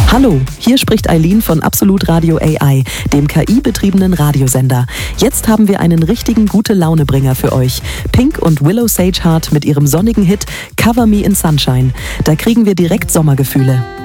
Hallo, hier spricht Eileen von Absolut Radio AI, dem KI-betriebenen Radiosender. Jetzt haben wir einen richtigen Gute-Laune-Bringer für euch. Pink und Willow Sageheart mit ihrem sonnigen Hit Cover Me in Sunshine. Da kriegen wir direkt Sommergefühle.